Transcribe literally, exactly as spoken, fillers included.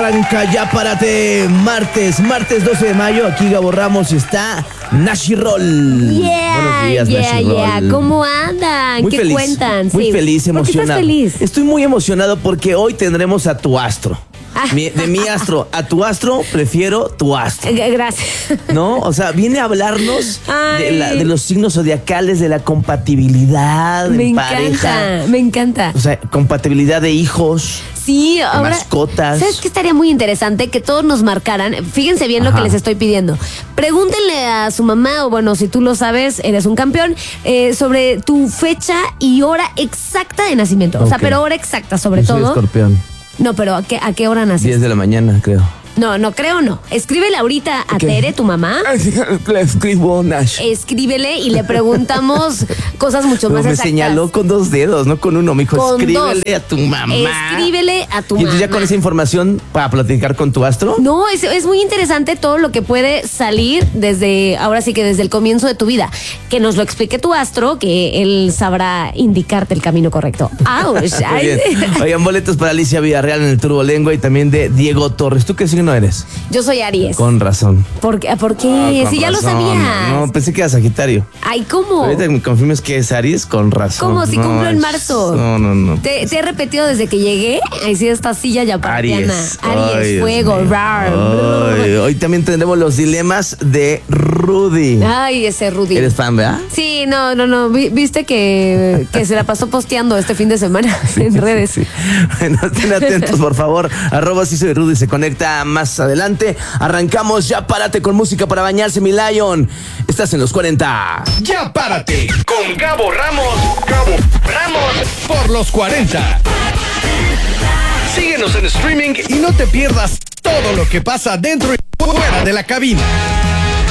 arranca Ya Párate, martes, martes doce de mayo. Aquí Gabo Ramos y está Nashi Roll. Yeah, Buenos días, yeah, Nashi yeah. Roll. ¿Cómo andan? Muy ¿Qué feliz, cuentan? Muy Sí. feliz, ¿Por qué emocionado. estás feliz? Estoy muy emocionado porque hoy tendremos a tu astro. Mi- de mi astro a tu astro, prefiero tu astro. G- Gracias. ¿No? O sea, viene a hablarnos de, Ay. la- de los signos zodiacales, de la compatibilidad Me en encanta, pareja. me encanta. O sea, compatibilidad de hijos. Sí, ahora. mascotas. ¿Sabes qué estaría muy interesante? Que todos nos marcaran. Fíjense bien lo Ajá. que les estoy pidiendo. Pregúntenle a su mamá, o bueno, si tú lo sabes, eres un campeón, eh, sobre tu fecha y hora exacta de nacimiento. O sea, Ok. pero hora exacta, sobre Yo soy todo. escorpión. No, pero ¿a qué, a qué hora naciste? diez de la mañana, creo. No, no creo, no. Escríbele ahorita a Ok. Tere, tu mamá. Le escribo Nash. Escríbele y le preguntamos cosas mucho más me exactas. señaló con dos dedos, no con uno. Me dijo, Con escríbele dos. a tu mamá. Escríbele a tu Y entonces ya mamá. con esa información para platicar con tu astro. No, es, es muy interesante todo lo que puede salir desde, ahora sí que desde el comienzo de tu vida. Que nos lo explique tu astro, que él sabrá indicarte el camino correcto. ¡Auch! Muy Ay. bien. Oigan, boletos para Alicia Villarreal en el Turbolengua y también de Diego Torres. ¿Tú qué signo eres? Yo soy Aries. Con razón. ¿Por qué? ¿Por qué? Ah, con si ya lo razón. sabías. No, pensé que era Sagitario. Ay, ¿cómo? Ahorita que me confirmes que es Aries, con razón. ¿Cómo? Si No, cumplo en es- marzo. No, no, no. Te, te he repetido desde que llegué. Ahí sí, esta silla ya Aries. Aries, Ay, Dios fuego, mío. rar. Ay, hoy también tendremos los dilemas de Rudy. Ay, ese Rudy. ¿Eres fan, verdad? Sí, no, no, no. Vi- Viste que, que se la pasó posteando este fin de semana en redes. Sí. Bueno, estén atentos, por favor. Arroba si soy Rudy se conecta más adelante. Arrancamos Ya Párate con música para bañarse, mi Lion. Estás en los cuarenta. Ya Párate con Gabo Ramos. Gabo Ramos por los cuarenta. Síguenos en streaming y no te pierdas todo lo que pasa dentro y fuera de la cabina.